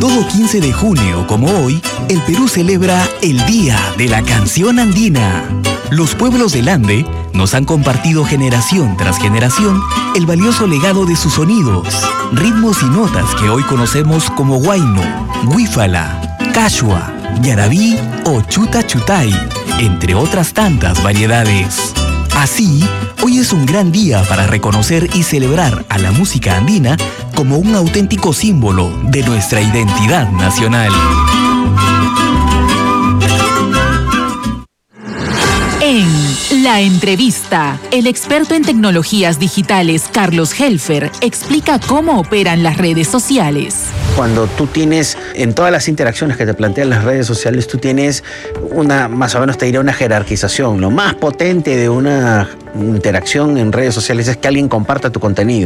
Todo 15 de junio, como hoy, el Perú celebra el Día de la Canción Andina. Los pueblos del Ande nos han compartido generación tras generación el valioso legado de sus sonidos, ritmos y notas que hoy conocemos como huayno, huífala, cachua, yarabí o chuta chutay, entre otras tantas variedades. Así, hoy es un gran día para reconocer y celebrar a la música andina como un auténtico símbolo de nuestra identidad nacional. En La Entrevista, el experto en tecnologías digitales Carlos Helfer explica cómo operan las redes sociales. Cuando tú tienes, en todas las interacciones que te plantean las redes sociales, tú tienes más o menos te diré una jerarquización. Lo más potente de una interacción en redes sociales es que alguien comparta tu contenido.